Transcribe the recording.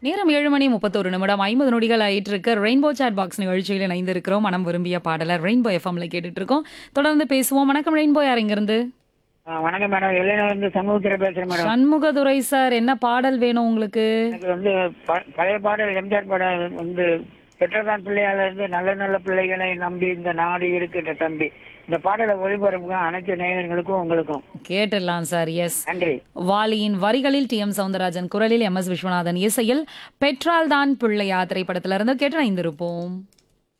நேரம் 7 மணி 31 நிமிடம் 50 நொடிகள் ஆயிட்டு இருக்கு. ரெயின்போ சாட் பாக்ஸ் நிகழ்ச்சியில் இணைந்திருக்கிறோம். மனம் விரும்பிய பாடலர் ரெயின்போ எஃப்எம்ல கேட்டுட்டு இருக்கோம். தொடர்ந்து பேசுவோம். வணக்கம் ரெயின்போ, யார் இங்கிருந்து? வணக்கம் மேடம். எல்லையில வந்து சமூகத்தில் பேசுறேன் மேடம். சண்முகதுரை சார், என்ன பாடல் வேணும் உங்களுக்கு? எனக்கு வந்து பழைய பாடல் எம்ஜிஆர் பாடல் வந்து பெற்றதான் பிள்ளையால இருந்து நல்ல நல்ல பிள்ளைகளை நம்பி இந்த நாடு இருக்கின்ற தம்பி. இந்த பாடலை ஒளிபரப்புங்க அனைத்து நேயர்களுக்கும் உங்களுக்கும். கேட்டுடலாம் சார். எஸ். நன்றி. வாலியின் வரிகளில் டி எம் சௌந்தரராஜன் குரலில் எம் எஸ் விஸ்வநாதன் இசையில் பெற்றால் தான் பிள்ளையா திரைப்படத்திலிருந்து கேட்டு இணைந்திருப்போம்.